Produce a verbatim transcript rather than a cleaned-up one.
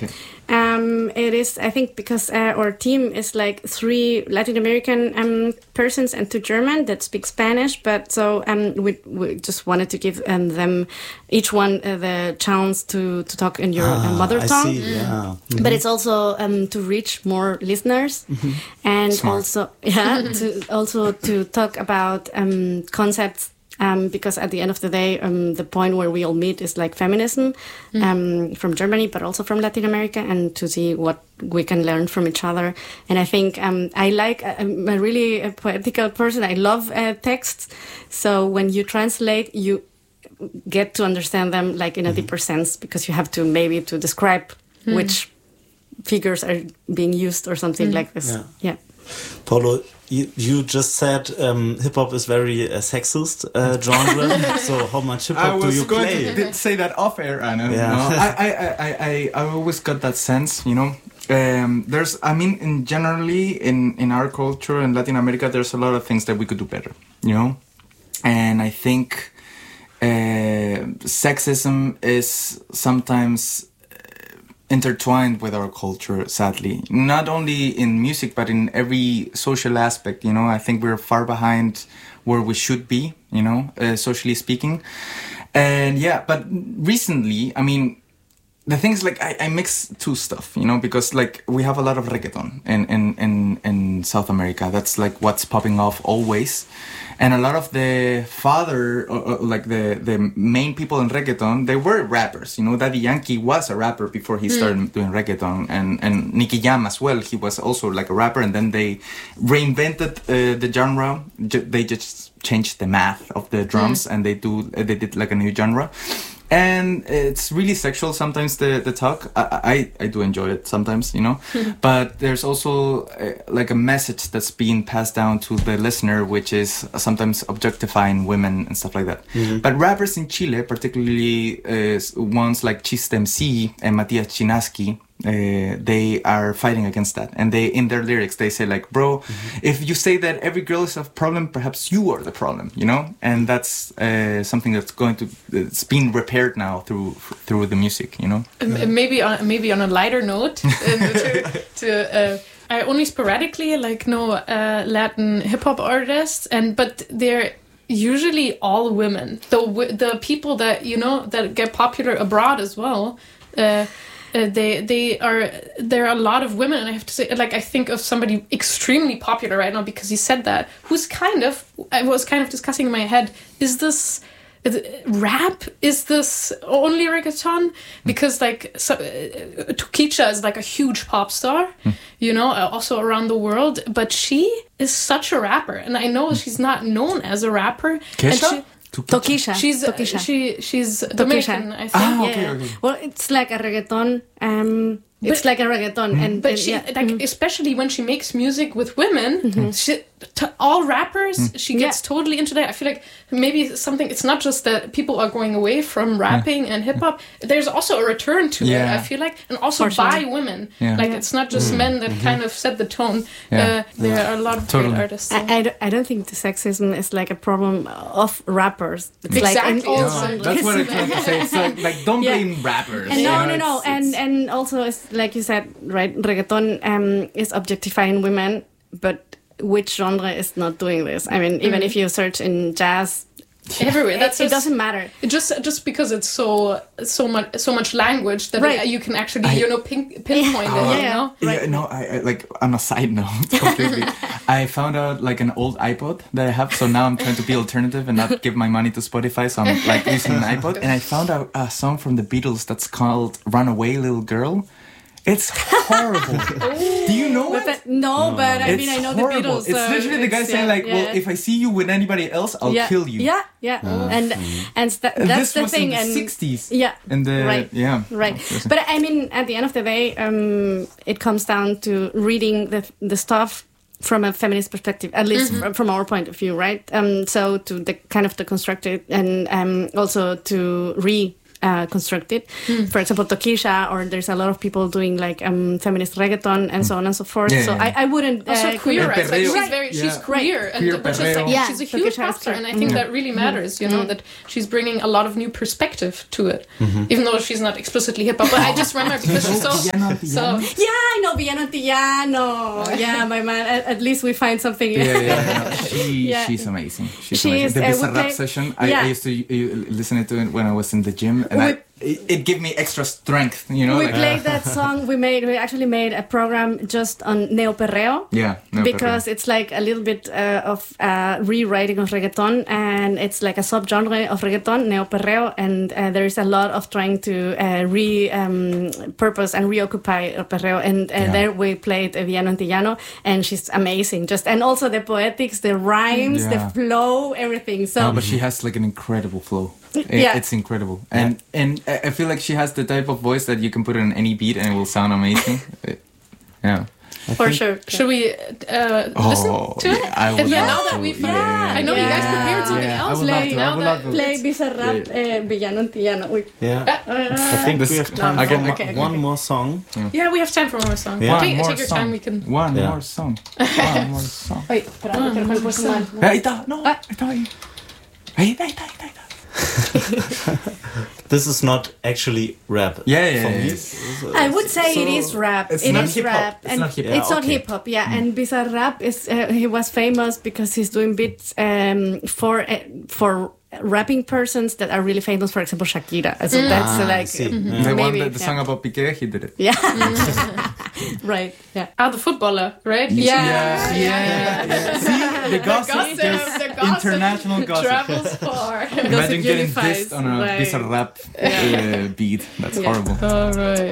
Okay. Um, it is, I think, because uh, our team is like three Latin American um, persons and two German that speak Spanish. But so um, we, we just wanted to give um, them each one uh, the chance to, to talk in your ah, uh, mother I tongue. see, yeah. Mm-hmm. But it's also um, to reach more listeners, mm-hmm. and Smart. also yeah, to also to talk about um, concepts. Um, because at the end of the day, um, the point where we all meet is like feminism um, mm. from Germany, but also from Latin America, and to see what we can learn from each other. And I think um, I like, I'm a really a poetical person. I love uh, texts. So when you translate, you get to understand them like in a mm-hmm. deeper sense, because you have to maybe to describe mm. which figures are being used or something mm. like this. Yeah. yeah. Paulo, you, you just said um, hip hop is very uh, sexist uh, genre. So how much hip hop do you play? I was going to say that off air, Anna. Yeah. No, I, I, I, I, I always got that sense, you know. Um, there's, I mean, in generally in, in our culture in Latin America, there's a lot of things that we could do better, you know. And I think uh, sexism is sometimes intertwined with our culture, sadly, not only in music but in every social aspect. You know, I think we're far behind where we should be, you know, uh, socially speaking. And yeah, but recently, I mean, the thing is, like, I, I mix two stuff, you know, because like we have a lot of reggaeton in, in, in, in South America. That's like what's popping off always. And a lot of the father, or, or like the, the main people in reggaeton, they were rappers. You know, Daddy Yankee was a rapper before he started mm. doing reggaeton. And, and Nicky Jam as well, he was also like a rapper. And then they reinvented uh, the genre. They just changed the math of the drums mm. and they do they did like a new genre. And it's really sexual sometimes, the, the talk. I, I I do enjoy it sometimes, you know. But there's also uh, like a message that's being passed down to the listener, which is sometimes objectifying women and stuff like that. Mm-hmm. But rappers in Chile, particularly uh, ones like Chiste M C and Matias Chinaski, Uh, they are fighting against that, and they in their lyrics they say like, bro, mm-hmm. if you say that every girl is a problem, perhaps you are the problem, you know. And that's uh, something that's going to it's being repaired now through through the music, you know. Um, maybe on maybe on a lighter note, to, to uh, I only sporadically like know uh, Latin hip hop artists, and but they're usually all women. The the people that you know that get popular abroad as well. Uh, Uh, they they are there are a lot of women, and I have to say, like, I think of somebody extremely popular right now because he said that, who's kind of I was kind of discussing in my head, is this is it rap, is this only reggaeton? Because like so, uh, Toquicha is like a huge pop star, mm. you know, uh, also around the world, but she is such a rapper, and I know she's not known as a rapper. Kesha? Toquicha. She's Toquicha. she she's Dominican, I think. Ah, okay, yeah. okay. Well, it's like a reggaeton. Um, it's but, like a reggaeton, mm-hmm. and but and, she yeah. like mm-hmm. especially when she makes music with women, mm-hmm. she, to all rappers, mm. she gets yeah. totally into that. I feel like maybe something. It's not just that people are going away from rapping yeah. and hip hop. There's also a return to yeah. it. I feel like, and also For by sure. women. Yeah. Like it's not just mm. men that mm-hmm. kind of set the tone. Yeah. Uh, there yeah. are a lot of totally. great artists. So. I, I, don't, I don't think the sexism is like a problem of rappers. It's exactly. like in all no, that's what I'm trying to say. It's like, like don't yeah. blame rappers. And no, you know, no, no, it's, and it's... and also it's like you said, right? Reggaeton um, is objectifying women, but which genre is not doing this? I mean, even mm. if you search in jazz, everywhere, that's it, just, it doesn't matter. It just just because it's so so much so much language that right. it, you can actually I, you know pin, pinpoint yeah. it. Oh, you yeah. know, yeah, right. no, I, I like on a side note, completely. I found out like an old iPod that I have, so now I'm trying to be alternative and not give my money to Spotify. So I'm like using an iPod, and I found out a song from the Beatles that's called "Runaway Little Girl." It's horrible. Do you know but it? That, no, no, but I it's mean, I know horrible. the Beatles. It's so literally the guy yeah, saying like, yeah. well, if I see you with anybody else, I'll yeah. kill you. Yeah, yeah. Oh, and mm. and st- that's this the was thing. in the and sixties. Yeah. And the, right. Yeah. Right. But I mean, at the end of the day, um, it comes down to reading the the stuff from a feminist perspective, at least mm-hmm. from our point of view, right? Um, so to the kind of deconstruct it and um, also to re uh, constructed. Mm. For example, Tokisha, or there's a lot of people doing like um, feminist reggaeton and so on and so forth. Yeah, so yeah. I, I wouldn't. Also Uh, queer rights. Like she's Right. very, Yeah. she's queer, and Queer which is like Yeah, she's a huge Tokisha is factor, queer. and I think Mm. that really matters. You know Mm. that she's bringing a lot of new perspective to it, even though she's not explicitly hip hop. But I just remember because she's so Villano so. Yeah, I know Villano Antillano. Yeah, my man. At, at least we find something. Yeah, yeah, yeah. No, she, Yeah. she's amazing. She's She amazing. is, The uh, we Bizarrap play- session, I, yeah. I used to uh, listen to it when I was in the gym, and We- I, it, it gave me extra strength, you know? We like, played that song. We made. We actually made a program just on neoperreo. yeah. No, Because it's like a little bit uh, of uh, rewriting of reggaeton, and it's like a subgenre of reggaeton, neoperreo, and uh, there is a lot of trying to uh, re um, purpose and reoccupy el perreo. And uh, Yeah. there we played uh, Villano Antillano, and she's amazing. Just and also the poetics, the rhymes, Yeah. the flow, everything. So No, but she has like an incredible flow. It, Yeah. It's incredible. And and I I feel like she has the type of voice that you can put on any beat and it will sound amazing. It- yeah. for sure. Should we uh, listen Oh, to it? yeah, I would And yeah, love now that to. we've, Yeah. I know you guys Yeah. prepared something Yeah, I else. would love Like to, I now would that love to. Play Bizarrap, uh, Villano Antillano. Uy. Yeah. I think This- we have time I for can- mo- okay, okay, one okay. more song. yeah, we have time for one more song. Yeah. One Take, more take your song. time. We can. One Yeah. more song. One more song. Ay, espera, no quiero que lo puse mal. Ahí está, no, ahí está ahí. Ahí está, ahí está, ahí está, ahí está. This is not actually rap. Yeah, yeah, for yeah, me. yeah. I would say So- it is rap. It's It not is hip-hop. rap. It's and not hip-hop. It's Yeah, not okay. hip hop, yeah. And Bizarrap is uh, he was famous because he's doing beats um, for uh, for rapping persons that are really famous. For example, Shakira. So that's uh, Ah, I like see. mhm. Yeah. The one maybe that the yeah. song about Piqué, he did it. Yeah. Right. Yeah. Ah, the footballer, right? Yeah. yeah, yeah. yeah. See, the gossip, gossip, just the gossip international gossip. Travels far. Imagine getting unifies, dissed on a right. Bizarrap uh, beat. That's Yeah. horrible. All right.